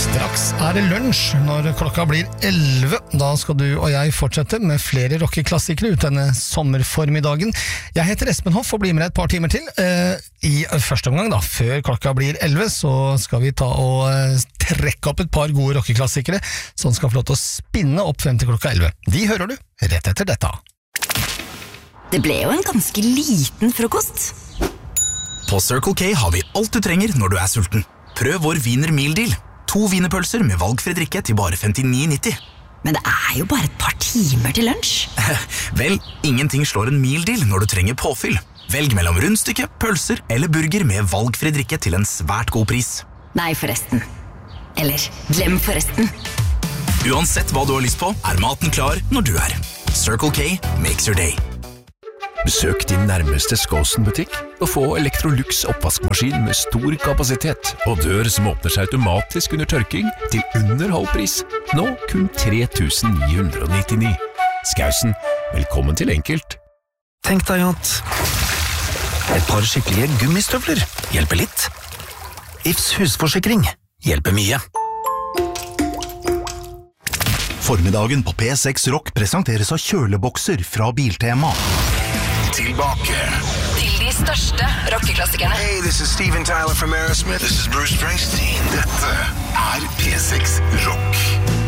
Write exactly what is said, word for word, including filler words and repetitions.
Straks er det lunsj når klokka blir elleve. Da skal du og jeg fortsette med flere rockeklassikere ut denne sommerformiddagen. Jeg heter Espen Hoff og blir med et par timer til. Eh, I første omgang, da, før klokka blir elleve, så skal vi ta og eh, trekke opp et par gode rockeklassikere som skal få lov til å spinne opp frem til klokka elleve. De hører du rett etter dette. Det ble jo en ganske liten frokost. På Circle K har vi alt du trenger når du er sulten. Prøv vår Wiener Meal Deal. To wienerpølser med valgfri drikke til bare femtini nitti. Men det er jo bare et par timer til lunsj. Vel, ingenting slår en meal deal når du trenger påfyll. Velg mellom rundstykke, pølser eller burger med valgfri drikke til en svært god pris. Nei, forresten. Eller, glem forresten. Uansett hva du har lyst på, er maten klar når du er. Circle K makes your day. Besøk din nærmeste Skåsen-butikk og få Electrolux oppvaskmaskin med stor kapasitet og dør som åpner seg automatisk under tørking til under halv pris. Nå kun tre tusen ni hundre nittini. Skåsen, velkommen til enkelt. Tenk deg at et par skikkelige gummistøvler hjelper litt. Ifs husforsikring hjelper mye. Formiddagen på P seks Rock presenteres av kjølebokser fra Biltema. Tilbake Til de største rockeklassikerne. Hey, this is Steven Tyler from Aerosmith. This is Bruce Springsteen. Dette er P seks Rock.